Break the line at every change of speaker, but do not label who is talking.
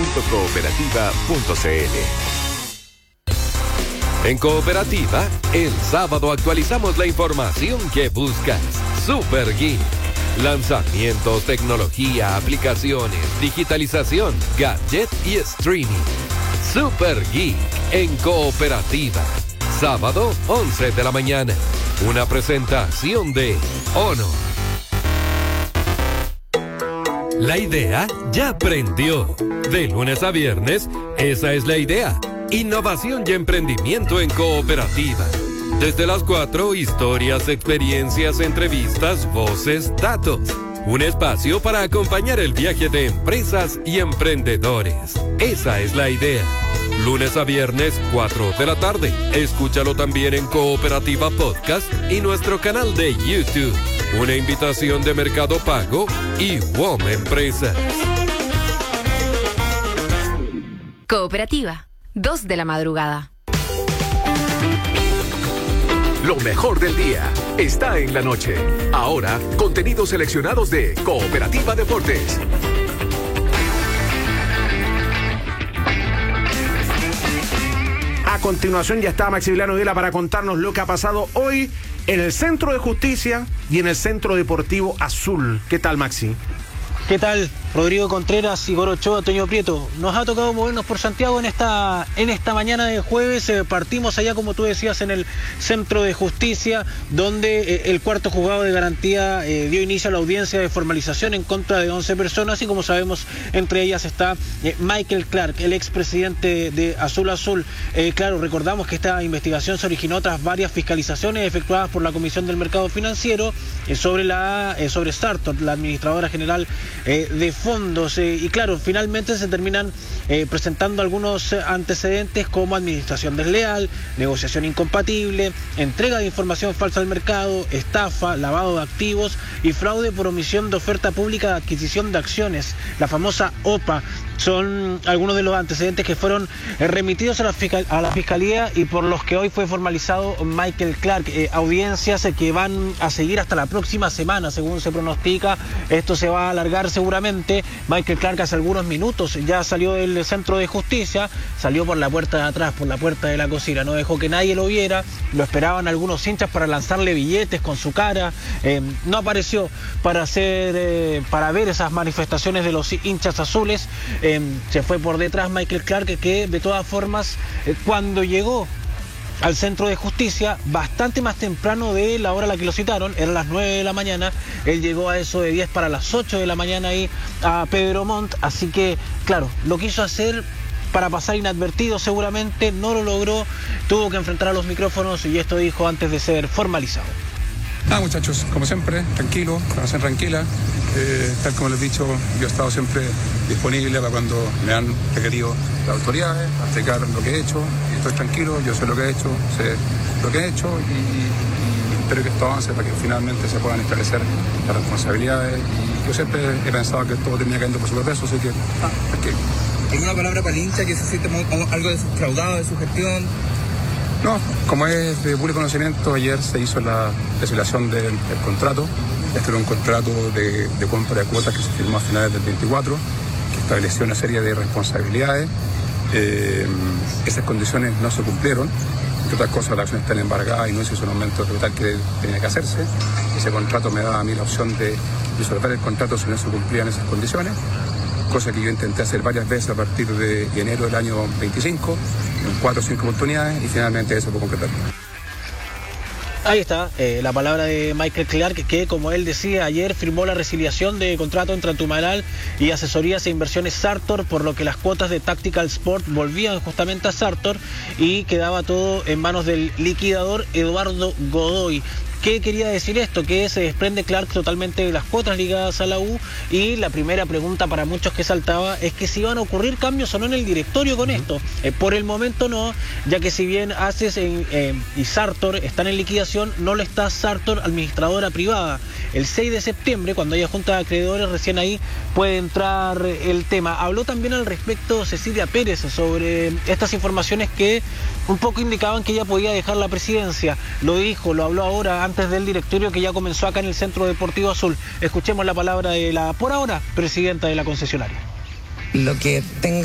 www.cooperativa.cl. En Cooperativa, el sábado actualizamos la información que buscas. Super Geek. Lanzamientos, tecnología, aplicaciones, digitalización, gadget y streaming. Super Geek en Cooperativa. Sábado, 11 de la mañana. Una presentación de Honor. La idea ya prendió. De lunes a viernes, esa es la idea. Innovación y emprendimiento en Cooperativa. Desde las 4, historias, experiencias, entrevistas, voces, datos. Un espacio para acompañar el viaje de empresas y emprendedores. Esa es la idea. Lunes a viernes, 4 de la tarde. Escúchalo también en Cooperativa Podcast y nuestro canal de YouTube. Una invitación de Mercado Pago y WOM Empresas.
Cooperativa, 2 de la madrugada.
Lo mejor del día está en la noche. Ahora, contenidos seleccionados de Cooperativa Deportes.
A continuación ya está Maximiliano Vila para contarnos lo que ha pasado hoy en el Centro de Justicia y en el Centro Deportivo Azul. ¿Qué tal, Maxi?
¿Qué tal? Rodrigo Contreras, Igor Ochoa, Toño Prieto. Nos ha tocado movernos por Santiago en esta mañana de jueves. Partimos allá, como tú decías, en el Centro de Justicia, donde el cuarto juzgado de garantía dio inicio a la audiencia de formalización en contra de 11 personas y, como sabemos, entre ellas está Michael Clark, el expresidente de Azul Azul. Claro, recordamos que esta investigación se originó tras varias fiscalizaciones efectuadas por la Comisión del Mercado Financiero sobre Sartor, la administradora general de fondos, y claro, finalmente se terminan presentando algunos antecedentes como administración desleal, negociación incompatible, entrega de información falsa al mercado, estafa, lavado de activos y fraude por omisión de oferta pública de adquisición de acciones, la famosa OPA. Son algunos de los antecedentes que fueron remitidos a la Fiscalía y por los que hoy fue formalizado Michael Clark. Audiencias que van a seguir hasta la próxima semana, según se pronostica. Esto se va a alargar seguramente. Michael Clark hace algunos minutos ya salió del Centro de Justicia, salió por la puerta de atrás, por la puerta de la cocina, no dejó que nadie lo viera. Lo esperaban algunos hinchas para lanzarle billetes con su cara. No apareció para ver esas manifestaciones de los hinchas azules. Se fue por detrás Michael Clark, que de todas formas, cuando llegó al Centro de Justicia, bastante más temprano de la hora a la que lo citaron, eran las 9 de la mañana, él llegó a eso de 10 para las 8 de la mañana ahí a Pedro Montt, así que, claro, lo quiso hacer para pasar inadvertido seguramente, no lo logró, tuvo que enfrentar a los micrófonos y esto dijo antes de ser formalizado.
Muchachos, como siempre, tranquilo, conocen tranquila. Tal como les he dicho, yo he estado siempre disponible para cuando me han requerido las autoridades, a explicar lo que he hecho. Y estoy tranquilo, yo sé lo que he hecho, y espero que esto avance para que finalmente se puedan establecer las responsabilidades. Y yo siempre he pensado que todo termina cayendo por sobrepeso, así que tranquilo.
¿Alguna palabra para el hincha que se siente algo defraudado de su gestión?
No, como es de público conocimiento, ayer se hizo la desvielación del contrato. Este era un contrato de compra de cuotas que se firmó a finales del 24, que estableció una serie de responsabilidades. Esas condiciones no se cumplieron. Entre otras cosas, la acción está embargada y no se hizo un aumento total que tenía que hacerse. Ese contrato me daba a mí la opción de disolver el contrato si no se cumplían esas condiciones, cosa que yo intenté hacer varias veces a partir de enero del año 25, en 4 o 5 oportunidades, y finalmente eso fue concretado.
Ahí está la palabra de Michael Clark, que como él decía ayer firmó la resiliación de contrato entre Tumaral y Asesorías e Inversiones Sartor, por lo que las cuotas de Tactical Sport volvían justamente a Sartor y quedaba todo en manos del liquidador Eduardo Godoy. ¿Qué quería decir esto? Que se desprende Clark totalmente de las cuotas ligadas a la U, y la primera pregunta para muchos que saltaba es que si iban a ocurrir cambios o no en el directorio con esto. Por el momento no, ya que si bien ACES y Sartor están en liquidación, no lo está Sartor, administradora privada. El 6 de septiembre, cuando haya junta de acreedores, recién ahí puede entrar el tema. Habló también al respecto Cecilia Pérez sobre estas informaciones que un poco indicaban que ella podía dejar la presidencia. Lo dijo, lo habló ahora antes del directorio que ya comenzó acá en el Centro Deportivo Azul. Escuchemos la palabra de la, por ahora, presidenta de la concesionaria.
Lo que tengo